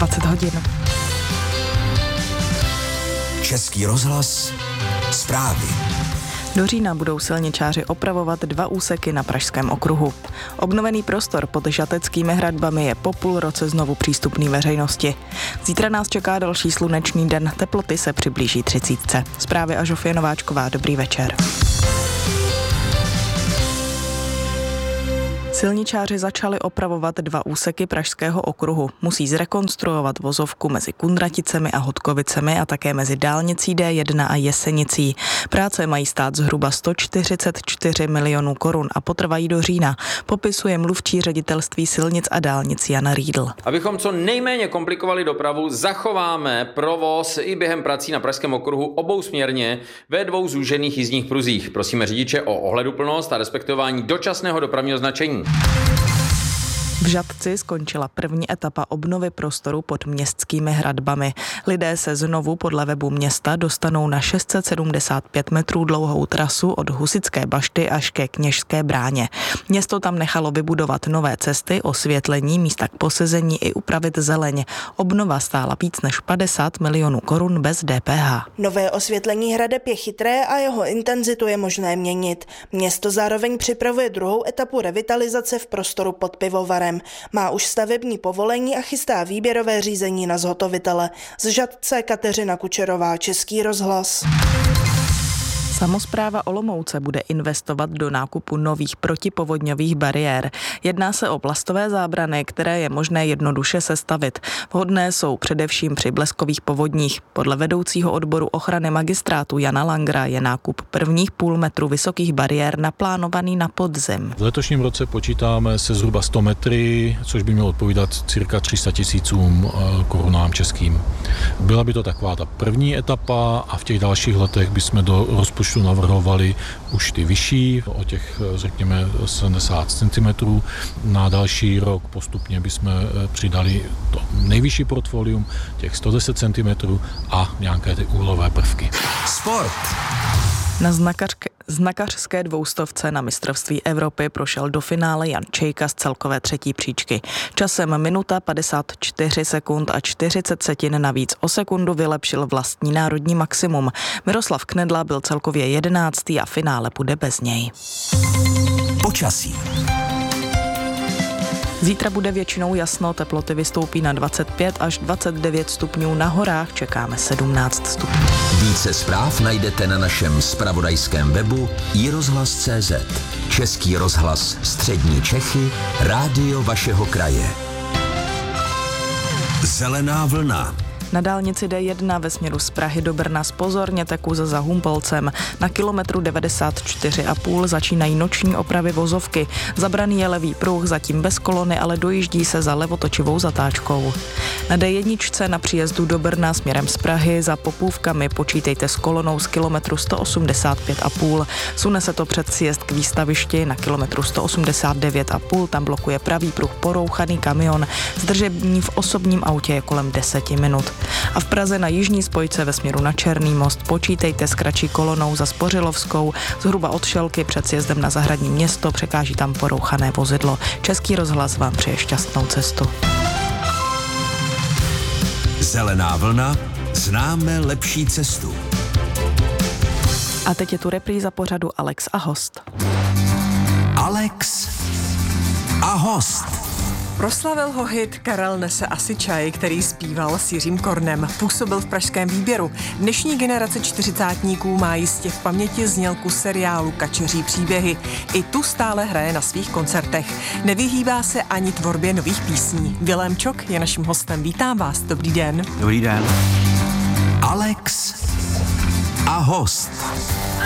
20 hodin. Český rozhlas, zprávy. Do října budou silničáři opravovat 2 úseky na Pražském okruhu. Obnovený prostor pod Žateckými hradbami je po půl roce znovu přístupný veřejnosti. Zítra nás čeká další slunečný den, teploty se přiblíží 30. Zprávy a Žofie Nováčková, dobrý večer. Silničáři začali opravovat 2 úseky Pražského okruhu. Musí zrekonstruovat vozovku mezi Kunraticemi a Hodkovicemi a také mezi dálnicí D1 a Jesenicí. Práce mají stát zhruba 144 milionů korun a potrvají do října, popisuje mluvčí ředitelství silnic a dálnic Jan Riedl. Abychom co nejméně komplikovali dopravu, zachováme provoz i během prací na Pražském okruhu obousměrně ve 2 zúžených jízdních pruzích. Prosíme řidiče o ohleduplnost a respektování dočasného dopravního značení. V Žatci skončila první etapa obnovy prostoru pod Městskými hradbami. Lidé se znovu podle webu města dostanou na 675 metrů dlouhou trasu od Husitské bašty až ke Kněžské bráně. Město tam nechalo vybudovat nové cesty, osvětlení, místa k posezení i upravit zeleň. Obnova stála víc než 50 milionů korun bez DPH. Nové osvětlení hradeb je chytré a jeho intenzitu je možné měnit. Město zároveň připravuje druhou etapu revitalizace v prostoru pod pivovarem. Má už stavební povolení a chystá výběrové řízení na zhotovitele. Z Žatce Kateřina Kučerová, Český rozhlas. Samospráva Olomouce bude investovat do nákupu nových protipovodňových bariér. Jedná se o plastové zábrany, které je možné jednoduše sestavit. Vhodné jsou především při bleskových povodních. Podle vedoucího odboru ochrany magistrátu Jana Langra je nákup prvních půl metru vysokých bariér naplánovaný na podzim. V letošním roce počítáme se zhruba 100 metry, což by mělo odpovídat cirka 300 000 korunám českým. Byla by to taková ta první etapa a v těch dalších letech bychom do rozpočtu navrhovali už ty vyšší, o těch řekněme 70 cm. Na další rok postupně bychom přidali to nejvyšší portfolium, těch 110 cm a nějaké ty úhlové prvky. Sport. Na znakařské 200 na mistrovství Evropy prošel do finále Jan Čejka z celkové 3. příčky. Časem minuta 54 sekund a 40 setin navíc o sekundu vylepšil vlastní národní maximum. Miroslav Knedla byl celkově 11. a finále bude bez něj. Počasí. Zítra bude většinou jasno, teploty vystoupí na 25 až 29 stupňů, na horách čekáme 17 stupňů. Více zpráv najdete na našem zpravodajském webu iRozhlas.cz. Český rozhlas Střední Čechy, rádio vašeho kraje. Zelená vlna. Na dálnici D1 ve směru z Prahy do Brna zpozorněte kuze za Humpolcem. Na kilometru 94,5 začínají noční opravy vozovky. Zabraný je levý pruh, zatím bez kolony, ale dojíždí se za levotočivou zatáčkou. Na D1 na příjezdu do Brna směrem z Prahy za Popůvkami počítejte s kolonou z kilometru 185,5. Sune se to před sjezd k výstavišti na kilometru 189,5. Tam blokuje pravý pruh porouchaný kamion. Zdržení v osobním autě je kolem 10 minut. A v Praze na jižní spojce ve směru na Černý most počítejte s kratší kolonou za Spořilovskou, zhruba od Šelky před sjezdem na Zahradní město, překáží tam porouchané vozidlo. Český rozhlas vám přeje šťastnou cestu. Zelená vlna, známe lepší cestu. A teď je tu repríza pořadu Alex a host. Alex a host. Proslavil ho hit Karel nese asi čaj, který zpíval s Jiřím Kornem. Působil v pražském Výběru. Dnešní generace čtyřicátníků má jistě v paměti znělku seriálu Kačeří příběhy. I tu stále hraje na svých koncertech. Nevyhýbá se ani tvorbě nových písní. Vilém Čok je naším hostem. Vítám vás. Dobrý den. Dobrý den. Alex a host.